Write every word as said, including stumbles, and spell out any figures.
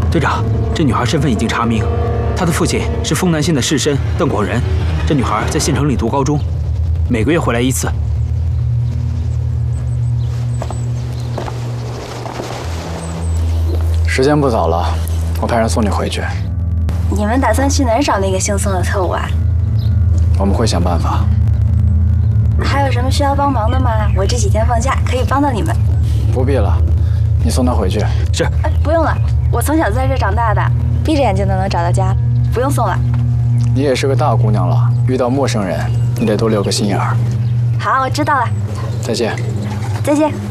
队长，这女孩身份已经查明，她的父亲是丰南县的士绅邓广仁。这女孩在县城里读高中，每个月回来一次。 时间不早了，我派人送你回去。 你们打算去哪儿找那个姓宋的特务啊？ 我们会想办法。 还有什么需要帮忙的吗？我这几天放假，可以帮到你们。 不必了，你送他回去。 是。 哎，不用了，我从小在这长大的，闭着眼睛都能找到家，不用送了。 你也是个大姑娘了，遇到陌生人，你得多留个心眼儿。 好，我知道了。 再见。 再见。